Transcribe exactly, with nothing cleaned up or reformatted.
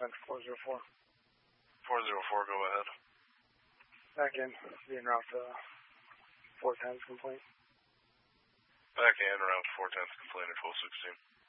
Center four zero four. four zero four, go ahead. Back in, being route to four ten's complaint. Back in, route four ten's complaint at twelve sixteen.